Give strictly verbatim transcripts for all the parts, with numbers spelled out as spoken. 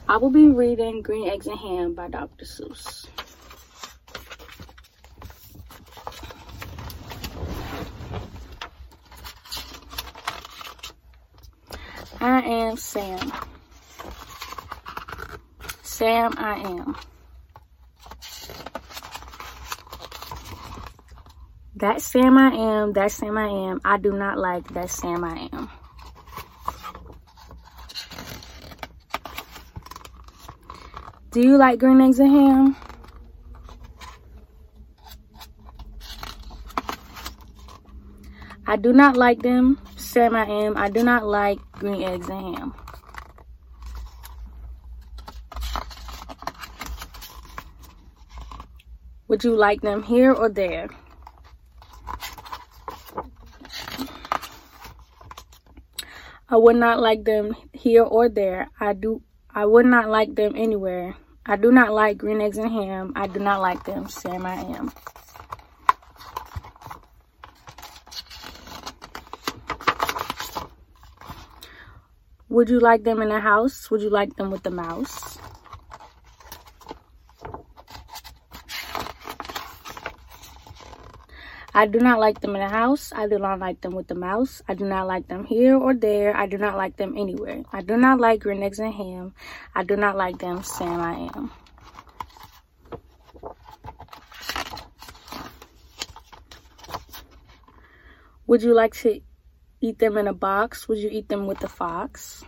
I will be reading Green Eggs and Ham by Doctor Seuss. I am Sam. Sam, I am. That Sam I am, that Sam I am. I do not like that Sam I am. Do you like green eggs and ham? I do not like them. Sam I am. I do not like green eggs and ham. Would you like them here or there? I would not like them here or there. I do. I would not like them anywhere. I do not like green eggs and ham. I do not like them. Sam I am. Would you like them in a house? Would you like them with the mouse? I do not like them in a house. I do not like them with the mouse. I do not like them here or there. I do not like them anywhere. I do not like green eggs and ham. I do not like them. Sam I am. Would you like to eat them in a box? Would you eat them with the fox?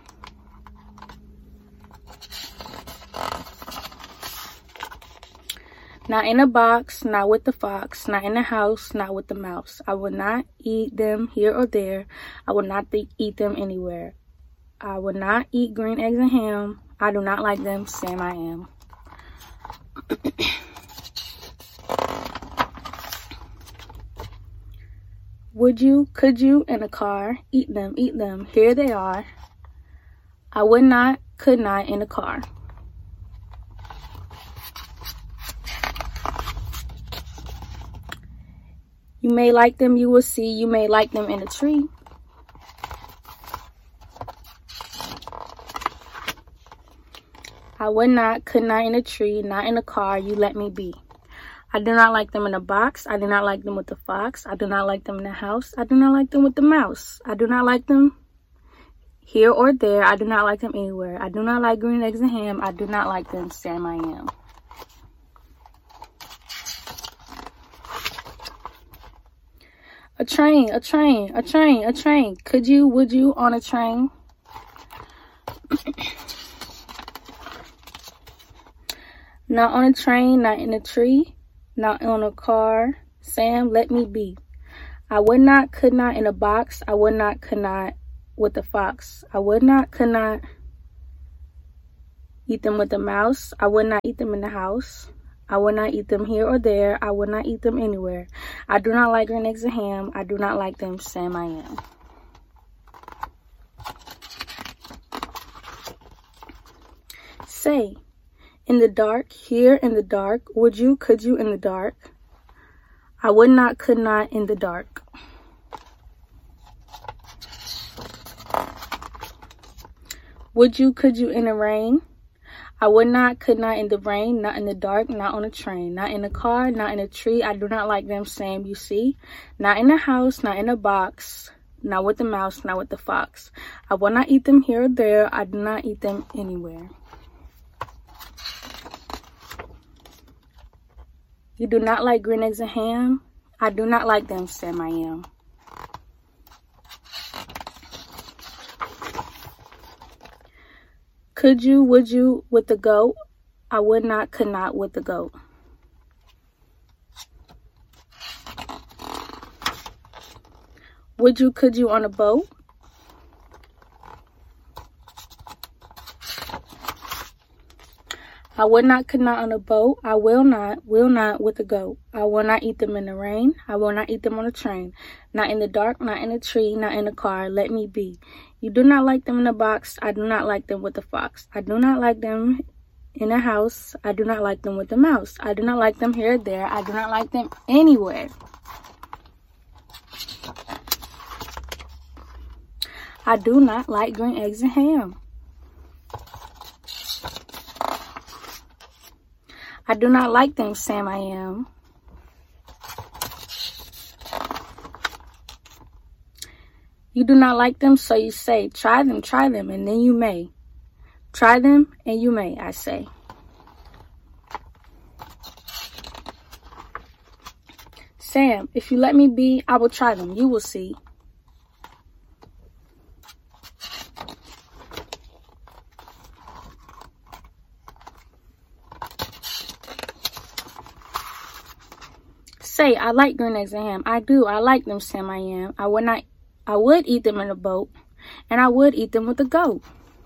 Not in a box, not with the fox, not in a house, not with the mouse. I would not eat them here or there. I would not eat them anywhere. I would not eat green eggs and ham. I do not like them. Sam I am. Would you, could you, in a car, eat them, eat them, here they are. I would not, could not, in a car. You may like them, you will see. You may like them in a tree. I would not, could not in a tree, not in a car. You let me be. I do not like them in a box. I do not like them with the fox. I do not like them in a house. I do not like them with the mouse. I do not like them here or there. I do not like them anywhere. I do not like green eggs and ham. I do not like them. Sam I am. A train, a train, a train, a train. Could you, would you on a train? Not on a train, not in a tree, not on a car. Sam, let me be. I would not, could not in a box. I would not, could not with the fox. I would not, could not eat them with the mouse. I would not eat them in the house. I would not eat them here or there. I would not eat them anywhere. I do not like green eggs and ham. I do not like them. Sam I am. Say, in the dark, here in the dark. Would you, could you in the dark? I would not, could not in the dark. Would you, could you in the rain? I would not, could not in the rain, not in the dark, not on a train, not in a car, not in a tree. I do not like them, Sam, you see. Not in a house, not in a box, not with the mouse, not with the fox. I will not eat them here or there. I do not eat them anywhere. You do not like green eggs and ham? I do not like them, Sam I am. Could you, would you with the goat? I would not, could not with the goat. Would you, could you on a boat? I would not, could not on a boat. I will not, will not with a goat. I will not eat them in the rain. I will not eat them on a train. Not in the dark, not in a tree, not in a car. Let me be. You do not like them in a box. I do not like them with the fox. I do not like them in a house. I do not like them with the mouse. I do not like them here or there. I do not like them anywhere. I do not like green eggs and ham. I do not like them, Sam I am. You do not like them, so you say, try them, try them, and then you may. Try them, and you may, I say. Sam, if you let me be, I will try them, you will see. Say, I like green eggs and ham. I do, I like them, Sam I am. I would not I would eat them in a boat, and I would eat them with a goat.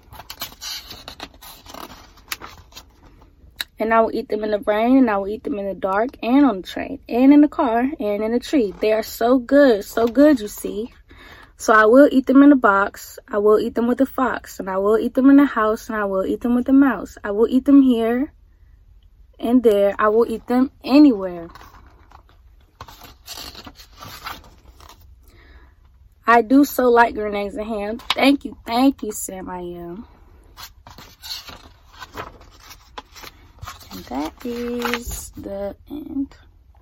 And I will eat them in the rain, and I will eat them in the dark, and on the train, and in the car, and in the tree. They are so good, so good, you see. So I will eat them in the box, I will eat them with the fox, and I will eat them in the house, and I will eat them with the mouse. I will eat them here and there. I will eat them anywhere. I do so like green eggs and ham. Thank you, thank you, Sam I am. And that is the end.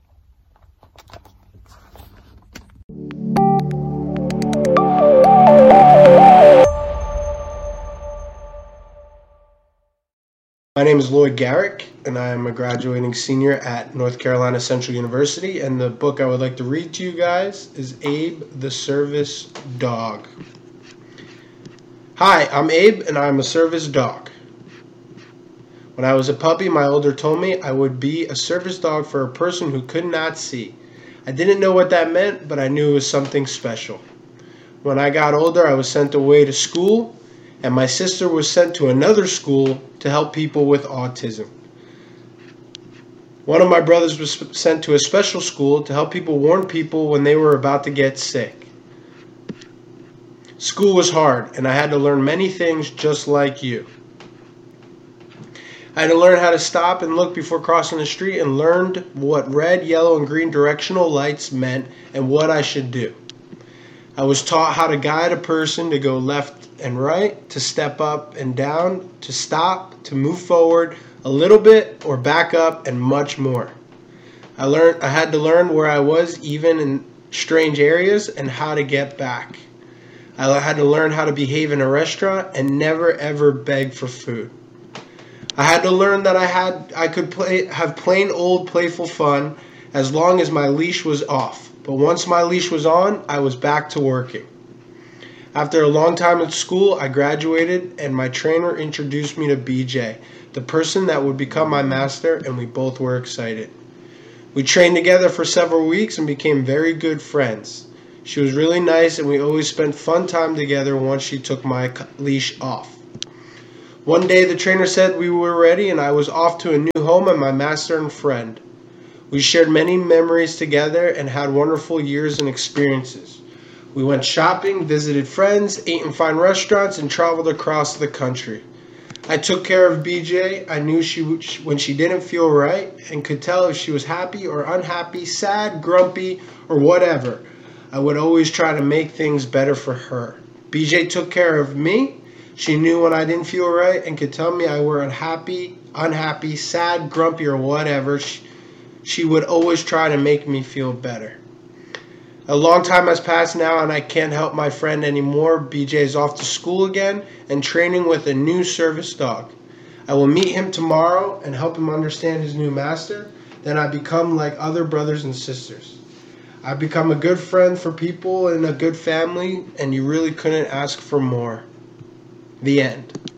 My name is Lloyd Garrick, and I am a graduating senior at North Carolina Central University, and the book I would like to read to you guys is Abe the Service Dog. Hi, I'm Abe, and I'm a service dog. When I was a puppy, my older told me I would be a service dog for a person who could not see. I didn't know what that meant, but I knew it was something special. When I got older, I was sent away to school, and my sister was sent to another school to help people with autism. One of my brothers was sent to a special school to help people warn people when they were about to get sick. School was hard, and I had to learn many things just like you. I had to learn how to stop and look before crossing the street, and learned what red, yellow, and green directional lights meant and what I should do. I was taught how to guide a person to go left and right, to step up and down, to stop, to move forward a little bit or back up, and much more. I learned I had to learn where I was even in strange areas and how to get back. I had to learn how to behave in a restaurant and never ever beg for food. I had to learn that I had I could play have plain old playful fun as long as my leash was off. But once my leash was on, I was back to working. After a long time at school, I graduated, and my trainer introduced me to B J, the person that would become my master, and we both were excited. We trained together for several weeks and became very good friends. She was really nice, and we always spent fun time together once she took my leash off. One day, the trainer said we were ready, and I was off to a new home and my master and friend. We shared many memories together and had wonderful years and experiences. We went shopping, visited friends, ate in fine restaurants, and traveled across the country. I took care of B J. I knew she would, when she didn't feel right, and could tell if she was happy or unhappy, sad, grumpy, or whatever. I would always try to make things better for her. B J took care of me. She knew when I didn't feel right and could tell me I were unhappy, unhappy, sad, grumpy, or whatever. She, she would always try to make me feel better. A long time has passed now, and I can't help my friend anymore. B J is off to school again and training with a new service dog. I will meet him tomorrow and help him understand his new master. Then I become like other brothers and sisters. I become a good friend for people and a good family, and you really couldn't ask for more. The end.